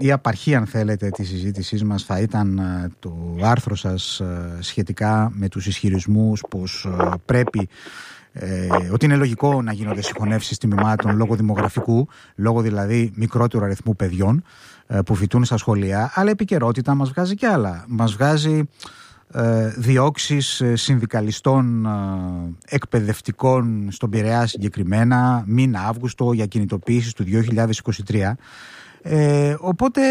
η απαρχή, αν θέλετε, της συζήτησής μας θα ήταν το άρθρο σας σχετικά με τους ισχυρισμούς πως πρέπει, ότι είναι λογικό να γίνονται συγχωνεύσεις τμήματων λόγω δημογραφικού, λόγω δηλαδή μικρότερου αριθμού παιδιών που φοιτούν στα σχολεία, αλλά η επικαιρότητα μας βγάζει και άλλα. Μας βγάζει διώξεις συνδικαλιστών εκπαιδευτικών στον Πειραιά συγκεκριμένα μήνα Αύγουστο για κινητοποίησεις του 2023. Οπότε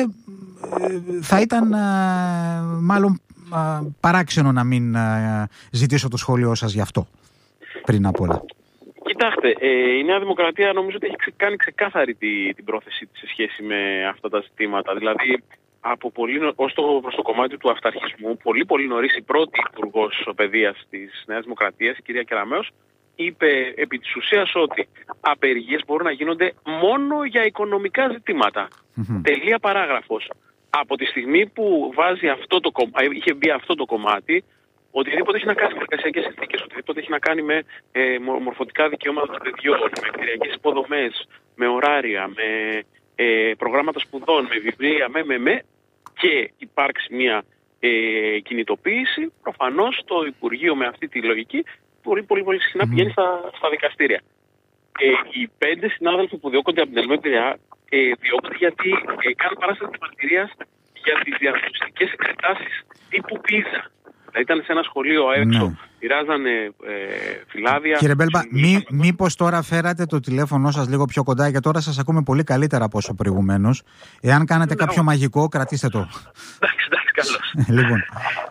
θα ήταν μάλλον παράξενο να μην ζητήσω το σχόλιο σας γι' αυτό πριν απ' όλα. Κοιτάξτε, η Νέα Δημοκρατία νομίζω ότι έχει κάνει ξεκάθαρη την πρόθεσή της σε σχέση με αυτά τα ζητήματα. Δηλαδή, ως προς το κομμάτι του αυταρχισμού, πολύ νωρίς η πρώτη υπουργός παιδείας της Νέας Δημοκρατίας, η κυρία Κεραμέως, είπε επί της ουσίας ότι απεργίες μπορούν να γίνονται μόνο για οικονομικά ζητήματα. Τελεία παράγραφος. Από τη στιγμή που είχε μπει αυτό το κομμάτι, οτιδήποτε έχει να κάνει με εργασιακές συνθήκες, οτιδήποτε έχει να κάνει με μορφωτικά δικαιώματα των παιδιών, με κτηριακές υποδομές, με ωράρια, με προγράμματα σπουδών, με βιβλία, και υπάρξει μια κινητοποίηση, προφανώς το Υπουργείο με αυτή τη λογική πολύ συχνά πηγαίνει στα δικαστήρια. Οι 5 συνάδελφοι που διώκονται από την ΕΛΜΕ διώκονται γιατί κάνουν παράσταση μαρτυρίας για τις διαγνωστικές εξετάσεις τύπου πίζα. Δηλαδή ήταν σε ένα σχολείο έξω, πειράζανε φυλάδια. Κύριε Μπέλμπα, μήπως τώρα φέρατε το τηλέφωνο σας λίγο πιο κοντά, γιατί τώρα σας ακούμε πολύ καλύτερα από όσο προηγουμένως. Εάν κάνετε κάποιο μαγικό, κρατήστε το. Εντάξει, καλώς. Λοιπόν.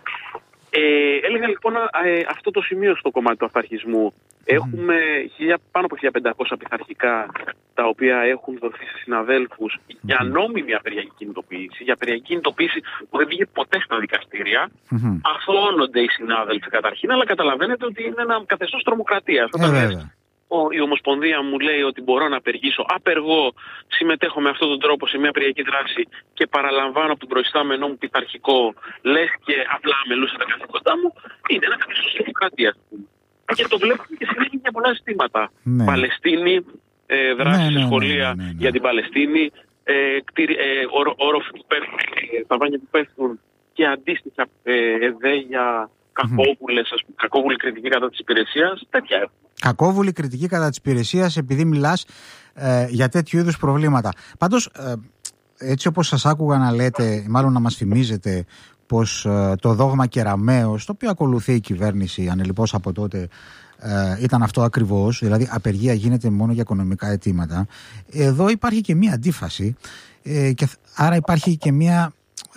Έλεγα λοιπόν αυτό το σημείο στο κομμάτι του αυταρχισμού. Έχουμε πάνω από 1.500 πειθαρχικά τα οποία έχουν δοθεί σε συναδέλφους για νόμιμη απεργιακή κινητοποίηση, για απεργιακή κινητοποίηση που δεν βγήκε ποτέ στα δικαστήρια. Αθωώνονται οι συνάδελφοι καταρχήν, αλλά καταλαβαίνετε ότι είναι ένα καθεστώς τρομοκρατίας. Η Ομοσπονδία μου λέει ότι μπορώ να απεργήσω, απεργώ, συμμετέχω με αυτόν τον τρόπο σε μια απεργιακή δράση και παραλαμβάνω από τον προϊστάμενό μου πειθαρχικό, λες και απλά αμελούσα τα καθήκοντά μου, είναι ένα καθεστώς τρομοκρατίας. Και το βλέπουμε και συνέχεια για πολλά ζητήματα. Παλαιστίνη, δράση σε σχολεία για την Παλαιστίνη, όροφοι που πέφτουν, ταβάνια που πέφτουν και αντίστοιχα εδέγια, κακόβουλη κριτική κατά της υπηρεσίας, τέτοια έχουμε. Κακόβουλη κριτική κατά της υπηρεσίας επειδή μιλάς για τέτοιου είδους προβλήματα. Πάντως, έτσι όπως σας άκουγα να λέτε, μάλλον να μας φημίζετε πως το δόγμα Κεραμέως, το οποίο ακολουθεί η κυβέρνηση ανελιπώς από τότε, ήταν αυτό ακριβώς, δηλαδή απεργία γίνεται μόνο για οικονομικά αιτήματα. Εδώ υπάρχει και μία αντίφαση και άρα υπάρχει και μία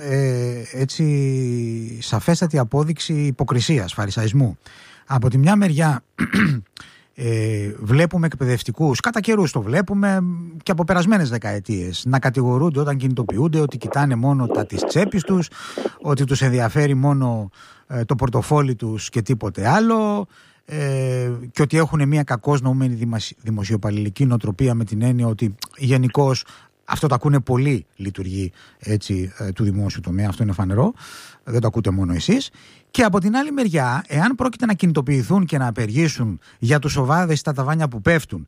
έτσι σαφέστατη απόδειξη υποκρισίας, φαρισαϊσμού. Από τη μια μεριά βλέπουμε εκπαιδευτικούς, κατά καιρούς το βλέπουμε και από περασμένες δεκαετίες, να κατηγορούνται όταν κινητοποιούνται ότι κοιτάνε μόνο τα της τσέπης τους, ότι τους ενδιαφέρει μόνο το πορτοφόλι τους και τίποτε άλλο, και ότι έχουν μια κακώς νοούμενη δημοσιοπαλληλική νοοτροπία, με την έννοια ότι γενικώς αυτό το ακούνε πολλοί λειτουργοί έτσι, του δημόσιου τομέα, αυτό είναι φανερό, δεν το ακούτε μόνο εσείς. Και από την άλλη μεριά, εάν πρόκειται να κινητοποιηθούν και να απεργήσουν για τους οβάδες στα ταβάνια που πέφτουν,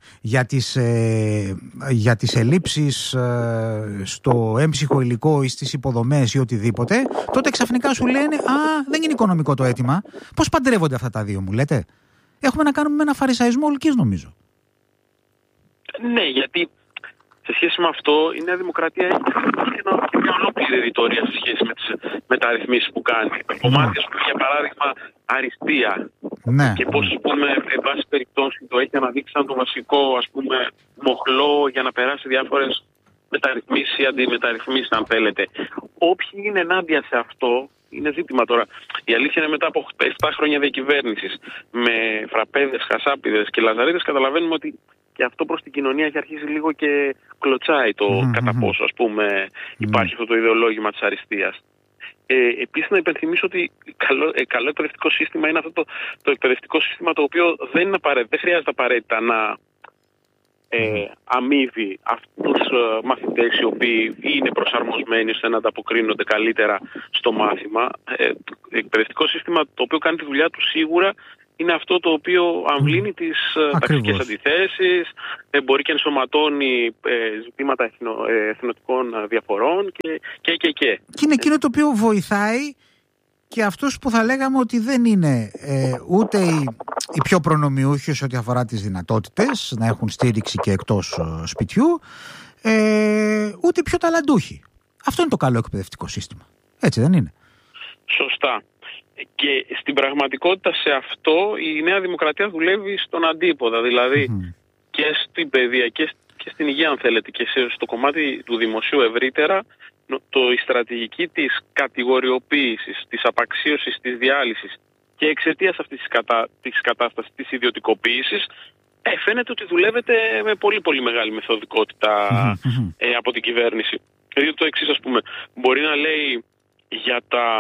για τις ελλείψεις στο έμψυχο υλικό ή στις υποδομές ή οτιδήποτε, τότε ξαφνικά σου λένε δεν είναι οικονομικό το αίτημα. Πώς παντρεύονται αυτά τα δύο, μου λέτε? Έχουμε να κάνουμε με ένα φαρισαϊσμό ολικής, νομίζω. Ναι, γιατί σε σχέση με αυτό, η Νέα Δημοκρατία έχει μια ολόκληρη ρητορία σε σχέση με τις μεταρρυθμίσεις που κάνει. Κομμάτια, για παράδειγμα, αριστεία. Ναι. Και πώς, εν πάση περιπτώσει, το έχει αναδείξει σαν το βασικό, μοχλό για να περάσει διάφορες μεταρρυθμίσεις ή αντιμεταρρυθμίσεις, αν θέλετε. Όποιοι είναι ενάντια σε αυτό, είναι ζήτημα τώρα. Η αλήθεια είναι, μετά από 7 χρόνια διακυβέρνησης με φραπέδες, χασάπιδες και λαζαρίδες, καταλαβαίνουμε ότι και αυτό προς την κοινωνία έχει αρχίσει λίγο και κλωτσάει το κατά πόσο, υπάρχει αυτό το ιδεολόγημα της αριστείας. Επίσης, να υπενθυμίσω ότι καλό εκπαιδευτικό σύστημα είναι αυτό το εκπαιδευτικό σύστημα το οποίο δεν χρειάζεται απαραίτητα να αμείβει αυτούς τους μαθητές οι οποίοι είναι προσαρμοσμένοι ώστε να ανταποκρίνονται καλύτερα στο μάθημα. Εκπαιδευτικό σύστημα το οποίο κάνει τη δουλειά του σίγουρα είναι αυτό το οποίο αμβλύνει τις ταξικές αντιθέσεις, μπορεί και ενσωματώνει ζητήματα εθνοτικών διαφορών και. Και είναι εκείνο το οποίο βοηθάει και αυτούς που θα λέγαμε ότι δεν είναι ούτε οι πιο προνομιούχοι ό,τι αφορά τις δυνατότητες να έχουν στήριξη και εκτός σπιτιού, ούτε οι πιο ταλαντούχοι. Αυτό είναι το καλό εκπαιδευτικό σύστημα. Έτσι δεν είναι? Σωστά. Και στην πραγματικότητα σε αυτό η Νέα Δημοκρατία δουλεύει στον αντίποδα. Δηλαδή και στην παιδεία και στην υγεία, αν θέλετε, και στο κομμάτι του δημοσίου ευρύτερα, η στρατηγική της κατηγοριοποίησης, της απαξίωσης, της διάλυσης και εξαιτίας αυτής της κατάστασης της ιδιωτικοποίησης, φαίνεται ότι δουλεύεται με πολύ πολύ μεγάλη μεθοδικότητα από την κυβέρνηση. Δηλαδή το εξής, ας πούμε, μπορεί να λέει για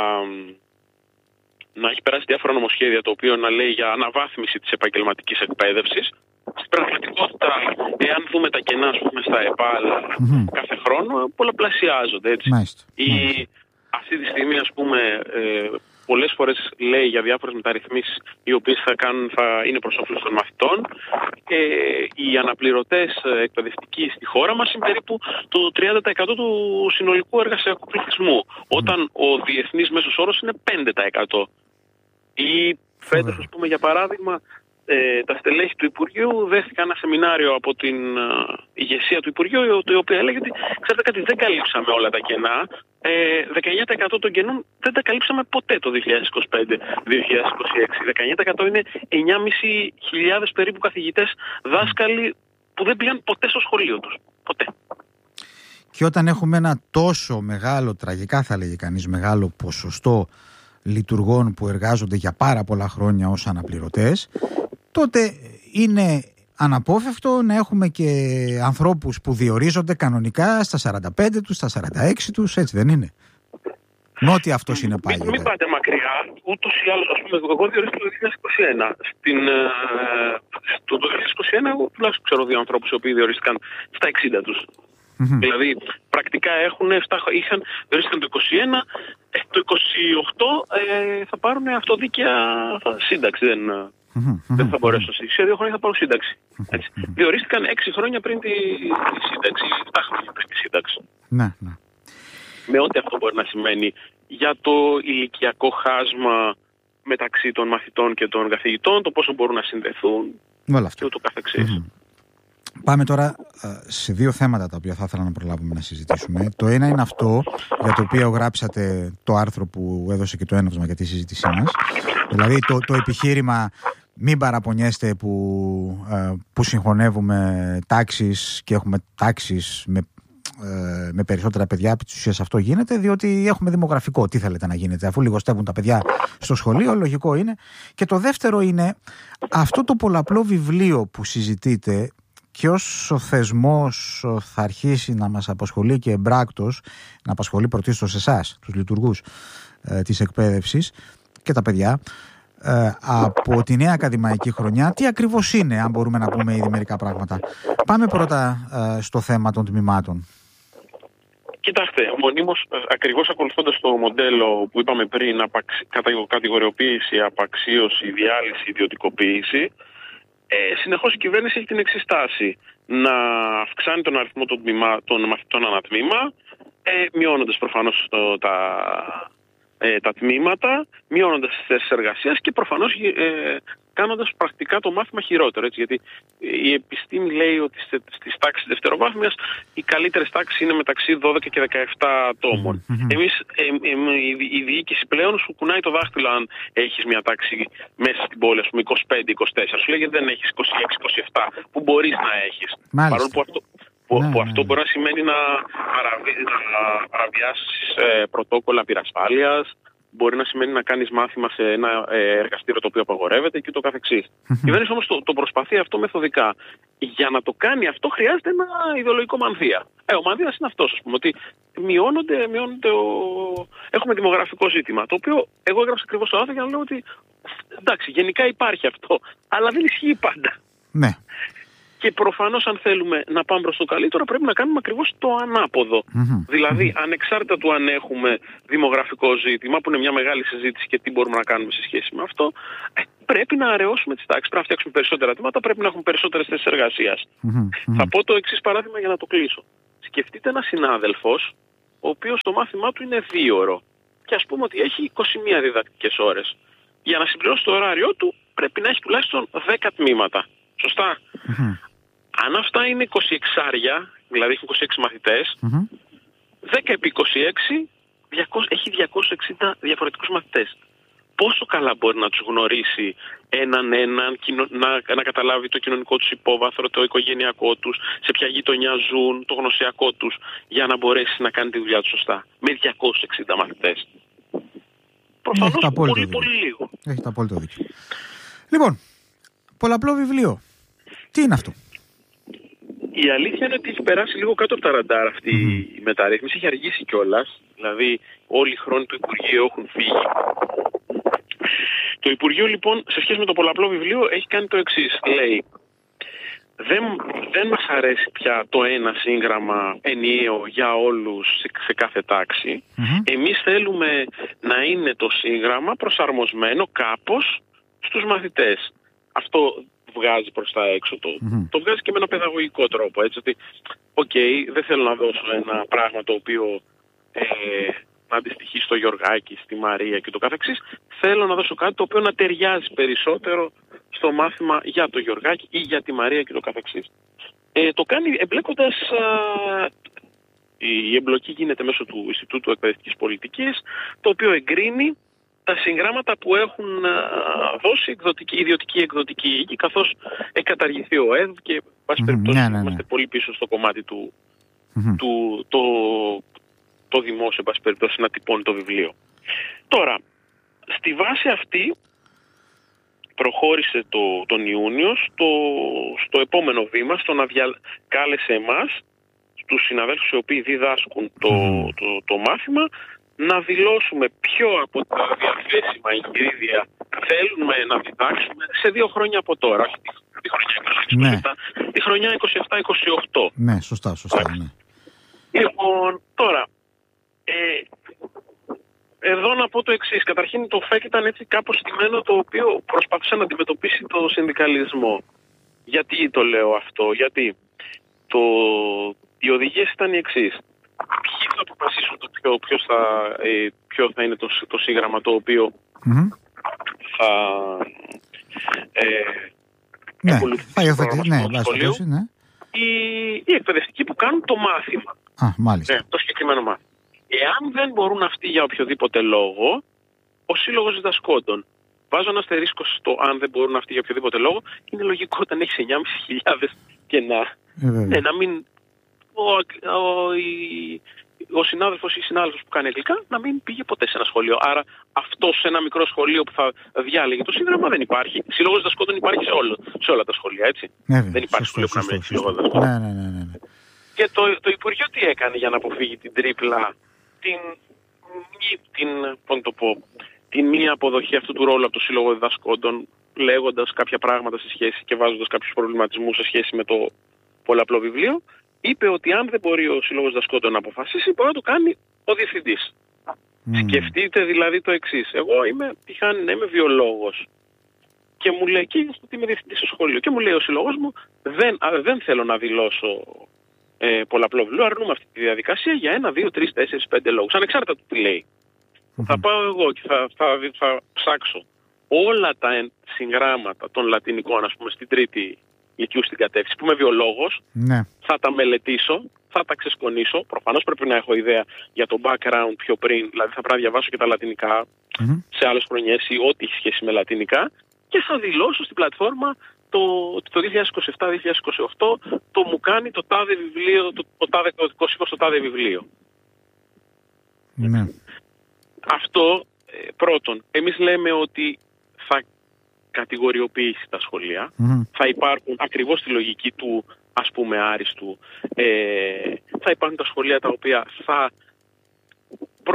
να έχει περάσει διάφορα νομοσχέδια, το οποίο να λέει για αναβάθμιση της επαγγελματικής εκπαίδευσης. Στην πραγματικότητα, εάν δούμε τα κενά, ας πούμε, στα ΕΠΑΛ κάθε χρόνο, πολλαπλασιάζονται, έτσι. Αυτή τη στιγμή, ας πούμε, πολλές φορές λέει για διάφορες μεταρρυθμίσεις οι οποίες θα είναι προς όφελος των μαθητών. Οι αναπληρωτές εκπαιδευτικοί στη χώρα μας είναι περίπου το 30% του συνολικού εργασιακού πληθυσμού, όταν ο διεθνής μέσος όρος είναι 5%. Ή φέτος, ας πούμε, για παράδειγμα, τα στελέχη του Υπουργείου δέχτηκαν ένα σεμινάριο από την ηγεσία του Υπουργείου, το οποίο έλεγε ότι, ξέρετε κάτι, δεν καλύψαμε όλα τα κενά. 19% των κενών δεν τα καλύψαμε ποτέ το 2025-2026. 19% είναι 9.500 περίπου καθηγητές, δάσκαλοι που δεν πήγαν ποτέ στο σχολείο τους. Ποτέ. Και όταν έχουμε ένα τόσο μεγάλο, τραγικά θα λέγει κανείς, μεγάλο ποσοστό λειτουργών που εργάζονται για πάρα πολλά χρόνια ως αναπληρωτές, τότε είναι αναπόφευκτο να έχουμε και ανθρώπους που διορίζονται κανονικά στα 45 τους, στα 46 τους, έτσι δεν είναι? Νότι αυτός είναι πάλι. Μην πάτε μακριά, ούτως ή άλλως, ας πούμε, εγώ διορίστηκα το 2021. Το 2021 εγώ τουλάχιστον ξέρω δύο ανθρώπους οι οποίοι διορίστηκαν στα 60 τους. Δηλαδή, πρακτικά διορίστηκαν το 21, το 28 θα πάρουν αυτοδίκαια σύνταξη. Δεν θα μπορέσω. Σε 2 χρόνια θα πάρω σύνταξη. Διορίστηκαν 6 χρόνια πριν τη σύνταξη, 7 χρόνια πριν τη σύνταξη. Ναι. Με ό,τι αυτό μπορεί να σημαίνει για το ηλικιακό χάσμα μεταξύ των μαθητών και των καθηγητών, το πόσο μπορούν να συνδεθούν και ούτω καθεξής. Πάμε τώρα σε 2 θέματα τα οποία θα ήθελα να προλάβουμε να συζητήσουμε. Το ένα είναι αυτό για το οποίο γράψατε το άρθρο που έδωσε και το έναυσμα για τη συζήτησή μας. Δηλαδή το επιχείρημα μην παραπονιέστε που συγχωνεύουμε τάξεις και έχουμε τάξεις με περισσότερα παιδιά. Επί της ουσίας αυτό γίνεται διότι έχουμε δημογραφικό. Τι θέλετε να γίνεται? Αφού λιγοστεύουν τα παιδιά στο σχολείο, λογικό είναι. Και το δεύτερο είναι αυτό το πολλαπλό βιβλίο που συζητείτε, και ως ο θεσμός θα αρχίσει να μας απασχολεί και εμπράκτος, να απασχολεί πρωτίστως εσάς, τους λειτουργούς της εκπαίδευσης και τα παιδιά, από τη νέα ακαδημαϊκή χρονιά, τι ακριβώς είναι, αν μπορούμε να πούμε ήδη μερικά πράγματα? Πάμε πρώτα στο θέμα των τμήματων. Κοιτάξτε, μονίμως, ακριβώς ακολουθώντας το μοντέλο που είπαμε πριν, κατηγοριοποίηση, απαξίωση, διάλυση, ιδιωτικοποίηση, συνεχώς η κυβέρνηση έχει την εξής στάση: να αυξάνει τον αριθμό των μαθητών ανατμήμα, μειώνοντας προφανώς τα τμήματα, μειώνοντας τις θέσεις εργασίας και προφανώς κάνοντας πρακτικά το μάθημα χειρότερο. Έτσι, γιατί η επιστήμη λέει ότι στις τάξεις δευτεροβάθμιας οι καλύτερες τάξεις είναι μεταξύ 12 και 17 ατόμων. Εμείς, η διοίκηση πλέον σου κουνάει το δάχτυλο αν έχεις μια τάξη μέσα στην πόλη, ας πούμε 25-24. Σου λέει γιατί δεν έχεις 26-27 που μπορείς να έχεις. Παρόλο που αυτό μπορεί να σημαίνει να παραβιάσεις πρωτόκολλα πυρασφάλειας, μπορεί να σημαίνει να κάνεις μάθημα σε ένα εργαστήριο το οποίο απαγορεύεται και ούτω καθεξής. Η κυβέρνηση όμως το προσπαθεί αυτό μεθοδικά. Για να το κάνει αυτό χρειάζεται ένα ιδεολογικό μανδύα. Ο μανδύας είναι αυτός, ας πούμε, ότι μειώνονται έχουμε δημογραφικό ζήτημα, το οποίο εγώ έγραψα ακριβώς το άρθρο για να λέω ότι εντάξει, γενικά υπάρχει αυτό, αλλά δεν ισχύει πάντα. Ναι. Και προφανώς αν θέλουμε να πάμε προς το καλύτερο πρέπει να κάνουμε ακριβώς το ανάποδο. Δηλαδή ανεξάρτητα του αν έχουμε δημογραφικό ζήτημα, που είναι μια μεγάλη συζήτηση και τι μπορούμε να κάνουμε σε σχέση με αυτό, πρέπει να αραιώσουμε τις τάξεις, πρέπει να φτιάξουμε περισσότερα τμήματα, πρέπει να έχουμε περισσότερες θέσεις εργασίας. Θα πω το εξής παράδειγμα για να το κλείσω. Σκεφτείτε ένα συνάδελφος, ο οποίος το μάθημά του είναι 2ωρο και ας πούμε ότι έχει 21 διδακτικές ώρες. Για να συμπληρώσει το ωράριό του πρέπει να έχει τουλάχιστον 10 τμήματα. Σωστά. Αν αυτά είναι 26 άρια, δηλαδή έχει 26 μαθητές, 10 επί 26 έχει 260 διαφορετικούς μαθητές. Πόσο καλά μπορεί να τους γνωρίσει έναν, να καταλάβει το κοινωνικό τους υπόβαθρο, το οικογενειακό τους, σε ποια γειτονιά ζουν, το γνωσιακό τους, για να μπορέσει να κάνει τη δουλειά του σωστά. Με 260 μαθητές. Προφανώς πολύ λίγο. Έχετε απόλυτο δίκιο. Λοιπόν, πολλαπλό βιβλίο. Τι είναι αυτό? Η αλήθεια είναι ότι έχει περάσει λίγο κάτω από τα ραντάρ αυτή η μεταρρύθμιση. Έχει αργήσει κιόλας. Δηλαδή όλοι οι χρόνοι του Υπουργείου έχουν φύγει. Το Υπουργείο λοιπόν σε σχέση με το πολλαπλό βιβλίο έχει κάνει το εξής. Λέει, δεν μας αρέσει πια το ένα σύγγραμμα ενιαίο για όλους σε κάθε τάξη. Εμείς θέλουμε να είναι το σύγγραμμα προσαρμοσμένο κάπως στους μαθητές. Αυτό βγάζει προς τα έξω το βγάζει και με ένα παιδαγωγικό τρόπο. Έτσι ότι, δεν θέλω να δώσω ένα πράγμα το οποίο να αντιστοιχεί στο Γιωργάκη, στη Μαρία και το καθεξής. Θέλω να δώσω κάτι το οποίο να ταιριάζει περισσότερο στο μάθημα για το Γιωργάκη ή για τη Μαρία και το καθεξής. Το κάνει εμπλέκοντας... Η εμπλοκή γίνεται μέσω του Ινστιτούτου Εκπαιδευτικής Πολιτικής, το οποίο εγκρίνει τα συγγράμματα που έχουν δώσει ιδιωτική εκδοτική οίκη, καθώς έχει καταργηθεί ο ΕΔ και πάση περιπτώσει είμαστε πολύ πίσω στο κομμάτι του το δημόσιο, πάση περιπτώσει, να τυπώνει το βιβλίο. Τώρα, στη βάση αυτή προχώρησε τον Ιούνιο στο επόμενο βήμα, στο να κάλεσε εμάς, τους συναδέλφους οι οποίοι διδάσκουν το μάθημα, να δηλώσουμε ποιο από τα διαθέσιμα εγχειρίδια θέλουμε να διδάξουμε σε 2 χρόνια από τώρα. Όχι τη χρονιά 27, τη χρονιά 27-28. Ναι, σωστά. Ναι. Λοιπόν, τώρα, εδώ να πω το εξής. Καταρχήν το ΦΕΚ ήταν έτσι κάπως στημένο, το οποίο προσπαθούσε να αντιμετωπίσει το συνδικαλισμό. Γιατί το λέω αυτό? Γιατί οι οδηγίες ήταν οι εξής. Ποιοι θα αποφασίσουν ποιο θα είναι το σύγγραμμα το οποίο θα θα υιοθετήσει το σχολείο, οι εκπαιδευτικοί που κάνουν το μάθημα. Μάλιστα. Το συγκεκριμένο μάθημα. Εάν δεν μπορούν αυτοί για οποιοδήποτε λόγο, ο Σύλλογος Διδασκόντων. Βάζω ένα αστερίσκο στο αν δεν μπορούν αυτοί για οποιοδήποτε λόγο. Είναι λογικό όταν έχεις 9.500 και να μην... Ο συνάδελφος ή η συνάδελφος που κάνει αγγλικά να μην πήγε ποτέ σε ένα σχολείο. Άρα αυτό σε ένα μικρό σχολείο που θα διάλεγε το σύγγραμμα δεν υπάρχει. Σύλλογος Διδασκόντων υπάρχει σε όλα τα σχολεία, έτσι. Δεν υπάρχει σχολείο που να μην έχει Σύλλογο Διδασκόντων. Ναι. Και το Υπουργείο τι έκανε για να αποφύγει την τρίπλα, την μη αποδοχή αυτού του ρόλου από το Σύλλογο Διδασκόντων, λέγοντας κάποια πράγματα σε σχέση και βάζοντας κάποιους προβληματισμούς σε σχέση με το πολλαπλό βιβλίο, είπε ότι αν δεν μπορεί ο Σύλλογος Διδασκόντων να αποφασίσει, μπορεί να το κάνει ο διευθυντής. Σκεφτείτε δηλαδή το εξής. Εγώ τυχάνει να είμαι βιολόγος και μου λέει, και ότι είμαι διευθυντής στο σχολείο, και μου λέει ο σύλλογος μου, δεν θέλω να δηλώσω πολλαπλό βιβλίο, αρνούμε αυτή τη διαδικασία για 1, 2, 3, 4, 5 λόγους. Ανεξάρτητα του τι λέει. Θα πάω εγώ και θα ψάξω όλα τα συγγράμματα των λατινικών, ας πούμε, στην τρίτη λυκείου στην κατεύθυνση, που είμαι βιολόγος, θα τα μελετήσω, θα τα ξεσκονίσω. Προφανώς πρέπει να έχω ιδέα για το background πιο πριν, δηλαδή θα πρέπει να διαβάσω και τα λατινικά σε άλλες χρονιές ή ό,τι έχει σχέση με λατινικά, και θα δηλώσω στην πλατφόρμα το 2027-2028 το μου κάνει το τάδε βιβλίο, το τάδε εκδοτικό σύμβολο στο τάδε βιβλίο. Αυτό πρώτον. Εμείς λέμε ότι θα κατηγοριοποιήσει τα σχολεία. Θα υπάρχουν ακριβώς τη λογική του, ας πούμε, άριστου. Θα υπάρχουν τα σχολεία τα οποία θα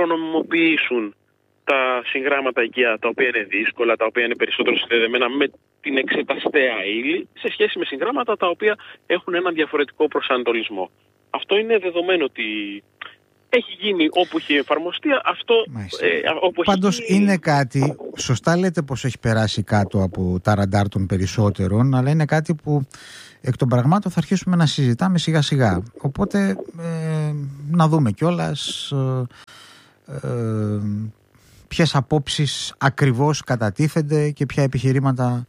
προνομιμοποιήσουν τα συγγράμματα οικεία, τα οποία είναι δύσκολα, τα οποία είναι περισσότερο συνδεδεμένα με την εξεταστέα ύλη σε σχέση με συγγράμματα τα οποία έχουν έναν διαφορετικό προσανατολισμό. Αυτό είναι δεδομένο ότι έχει γίνει όπου έχει εφαρμοστεί αυτό. Πάντως είναι κάτι, σωστά λέτε πως έχει περάσει κάτω από τα ραντάρ των περισσότερων, αλλά είναι κάτι που εκ των πραγμάτων θα αρχίσουμε να συζητάμε σιγά σιγά. Οπότε να δούμε κιόλας ποιες απόψεις ακριβώς κατατίθενται και ποια επιχειρήματα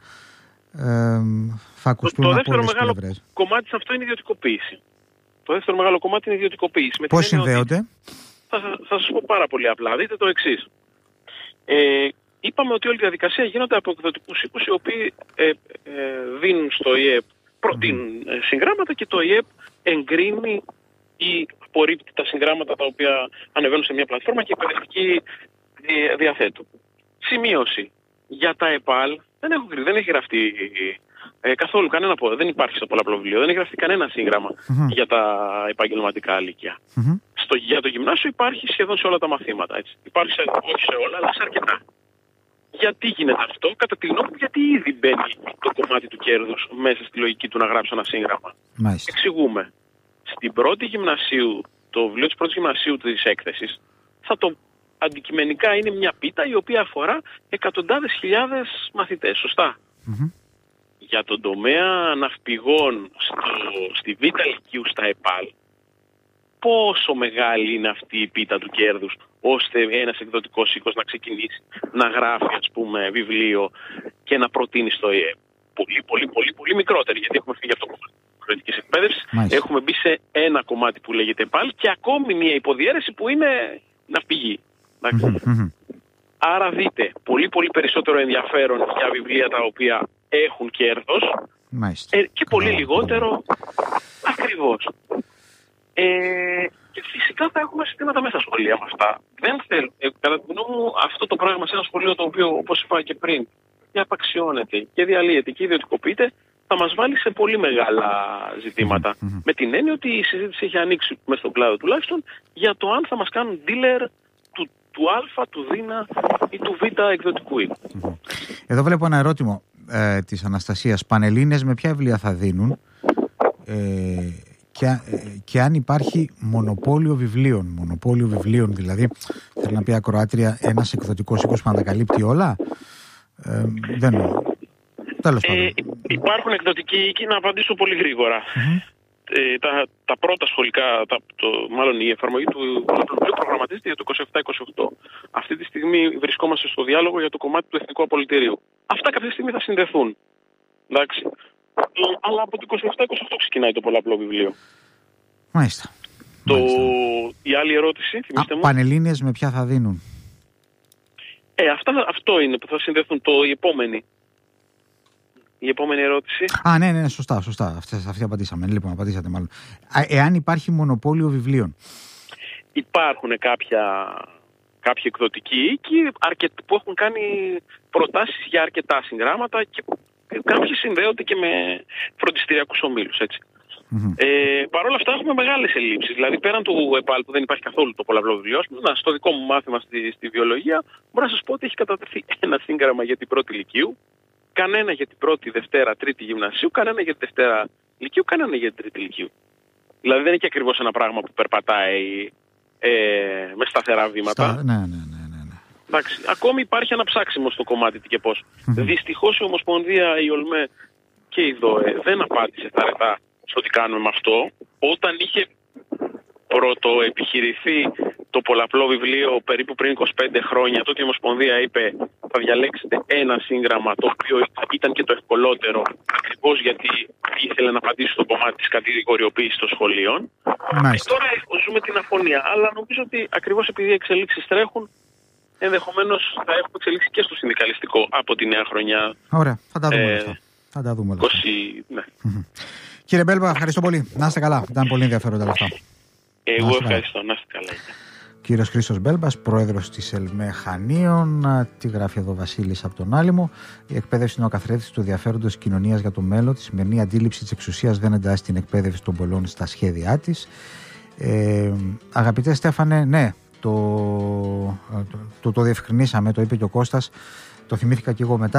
θα ακουστούν από όλες τις πλευρές. Το δεύτερο μεγάλο κομμάτι σε αυτό είναι η ιδιωτικοποίηση. Το δεύτερο μεγάλο κομμάτι είναι η ιδιωτικοποίηση. Πώς συνδέονται? Θα σας πω πάρα πολύ απλά. Δείτε το εξής. Είπαμε ότι όλη η διαδικασία γίνεται από εκδοτικούς οίκους οι οποίοι δίνουν στο ΙΕΠ, προτείνουν συγγράμματα και το ΙΕΠ εγκρίνει ή απορρίπτει τα συγγράμματα τα οποία ανεβαίνουν σε μια πλατφόρμα και οι εκπαιδευτικοί διαθέτουν. Σημείωση. Για τα ΕΠΑΛ δεν έχει γραφτεί καθόλου κανένα δεν υπάρχει στο πολλαπλό βιβλίο, δεν έχει γραφτεί κανένα σύγγραμμα για τα επαγγελματικά λύκεια. Για το γυμνάσιο υπάρχει σχεδόν σε όλα τα μαθήματα. Έτσι. Υπάρχει όχι σε όλα, αλλά σε αρκετά. Γιατί γίνεται αυτό? Κατά τη γνώμη μου, γιατί ήδη μπαίνει το κομμάτι του κέρδους μέσα στη λογική του να γράψει ένα σύγγραμμα. Εξηγούμε. Στην πρώτη γυμνασίου, το βιβλίο της πρώτης γυμνασίου της έκθεσης, αντικειμενικά είναι μια πίτα η οποία αφορά εκατοντάδες χιλιάδες μαθητές. Σωστά. Για τον τομέα ναυπηγών στη Β' Λυκείου στα ΕΠΑΛ, πόσο μεγάλη είναι αυτή η πίτα του κέρδους ώστε ένας εκδοτικός οίκος να ξεκινήσει να γράφει βιβλίο και να προτείνει στο ΙΕΠ? Πολύ μικρότερη, γιατί έχουμε φύγει από το κομμάτι της προαιρετικής εκπαίδευσης. Έχουμε μπει σε ένα κομμάτι που λέγεται ΕΠΑΛ και ακόμη μια υποδιέρεση που είναι ναυπηγή. Άρα δείτε, πολύ περισσότερο ενδιαφέρον για βιβλία τα οποία έχουν κέρδος και πολύ λιγότερο ακριβώς. Και φυσικά θα έχουμε συστήματα μέσα σχολεία με αυτά. Δεν θέλω, κατά τη γνώμη μου, αυτό το πράγμα σε ένα σχολείο το οποίο, όπως είπα και πριν, και απαξιώνεται και διαλύεται και ιδιωτικοποιείται, θα μας βάλει σε πολύ μεγάλα ζητήματα. Με την έννοια ότι η συζήτηση έχει ανοίξει μέσα στον κλάδο τουλάχιστον για το αν θα μας κάνουν dealer του Α, του Δ ή του Β εκδοτικού οίκου. Εδώ βλέπω ένα ερώτημα της Αναστασίας. Πανελλήνιες με ποια βιβλία θα δίνουν και αν υπάρχει μονοπόλιο βιβλίων. Μονοπόλιο βιβλίων δηλαδή, θέλω να πει ακροάτρια, ένας εκδοτικός οίκος που να τα καλύπτει όλα. Δεν know. Τέλος πάντων. Υπάρχουν εκδοτικοί οίκοι, να απαντήσω πολύ γρήγορα. Τα πρώτα σχολικά, μάλλον η εφαρμογή του βιβλίου προγραμματίζεται για το 27-28. Αυτή τη στιγμή βρισκόμαστε στο διάλογο για το κομμάτι του εθνικού απολυτηρίου. Αυτά κάποια στιγμή θα συνδεθούν. Εντάξει. Αλλά από το 27-28 ξεκινάει το πολλαπλό βιβλίο. Μάλιστα. Η άλλη ερώτηση, θυμίστε μου. Πανελλήνιες με ποια θα δίνουν? Αυτό είναι που θα συνδεθούν. Η επόμενη ερώτηση. Ναι, σωστά. Αυτή απαντήσαμε. Λοιπόν, απαντήσατε μάλλον. Εάν υπάρχει μονοπόλιο βιβλίων. Υπάρχουν κάποιοι εκδοτικοί οίκοι που έχουν κάνει προτάσεις για αρκετά συγγράμματα και κάποιοι συνδέονται και με φροντιστηριακούς ομίλους, έτσι. Παρ' όλα αυτά έχουμε μεγάλες ελλείψεις. Δηλαδή πέραν του ΕΠΑΛ που δεν υπάρχει καθόλου το πολλαπλό βιβλίο, στο δικό μου μάθημα στη βιολογία, μπορώ να σας πω ότι έχει κατατεθεί ένα σύγγραμμα για την πρώτη λυκείου, κανένα για την πρώτη, δευτέρα, τρίτη γυμνασίου, κανένα για τη δευτέρα λυκείου, κανένα για την τρίτη λυκείου. Δηλαδή δεν είναι και ακριβώς ένα πράγμα που περπατάει με σταθερά βήματα. Ναι. Εντάξει, ακόμη υπάρχει ένα ψάξιμο στο κομμάτι τι και πώς. Δυστυχώς η Ομοσπονδία, η ΟΛΜΕ και η ΔΟΕ δεν απάντησε τα ρετά στο τι κάνουμε με αυτό. Όταν είχε πρωτοεπιχειρηθεί το πολλαπλό βιβλίο περίπου πριν 25 χρόνια, τότε η Ομοσπονδία είπε θα διαλέξετε ένα σύγγραμμα το οποίο ήταν και το ευκολότερο, ακριβώς γιατί ήθελε να απαντήσει στο κομμάτι της κατηγοριοποίησης των σχολείων. Και τώρα ζούμε την αφωνία. Αλλά νομίζω ότι ακριβώς επειδή οι εξελίξεις τρέχουν, ενδεχομένως θα έχουμε εξελίξει και στο συνδικαλιστικό από τη νέα χρονιά. Ωραία, θα τα δούμε όλα. Ναι. Κύριε Μπέλμπα, ευχαριστώ πολύ. Να είστε καλά. Ήταν πολύ ενδιαφέροντα όλα αυτά. Εγώ ευχαριστώ. Να είστε καλά. Κύριος Χρήστος Μπέλμπας, πρόεδρος της ΕΛΜΕ Χανίων. Τι γράφει εδώ Βασίλης από τον Άλυμο? Η εκπαίδευση είναι ο καθρέφτης του ενδιαφέροντος της κοινωνίας για το μέλλον. Τη σημερινή αντίληψη της εξουσίας δεν εντάσσει την εκπαίδευση των πολλών στα σχέδιά της. Αγαπητέ Στέφανε, ναι, το διευκρινίσαμε, το είπε και ο Κώστας, το θυμήθηκα και εγώ μετά.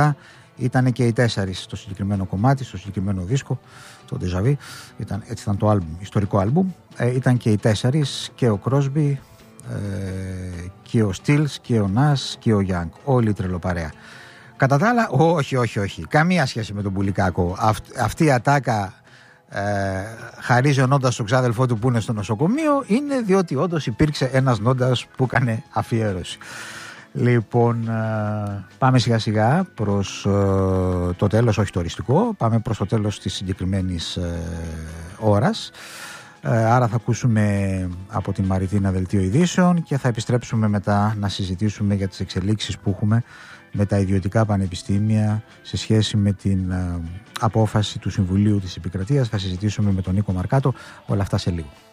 Ήταν και οι 4 στο συγκεκριμένο κομμάτι, στο συγκεκριμένο δίσκο, το Déjà Vu, έτσι ήταν το άλμπουμ, ιστορικό άλμπουμ. Ήταν και οι 4, και ο Crosby, και ο Stills, και ο Nas και ο Young, όλη η τρελοπαρέα. Κατά τα άλλα, όχι, καμία σχέση με τον Πουλικάκο. Αυτή η ατάκα χαρίζει ο Νόντας στον ξάδελφό του που είναι στο νοσοκομείο, είναι διότι όντως υπήρξε ένας Νόντας που έκανε αφιέρωση. Λοιπόν, πάμε σιγά σιγά προς το τέλος, όχι το οριστικό, πάμε προς το τέλος της συγκεκριμένης ώρας. Άρα θα ακούσουμε από την Μαριτίνα δελτίο ειδήσεων και θα επιστρέψουμε μετά να συζητήσουμε για τις εξελίξεις που έχουμε με τα ιδιωτικά πανεπιστήμια σε σχέση με την απόφαση του Συμβουλίου της Επικρατείας. Θα συζητήσουμε με τον Νίκο Μαρκάτο όλα αυτά σε λίγο.